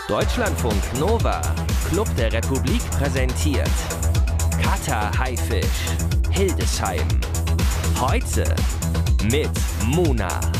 Deutschlandfunk Nova, Club der Republik präsentiert Kater Haifisch, Hildesheim. Heute mit Mona.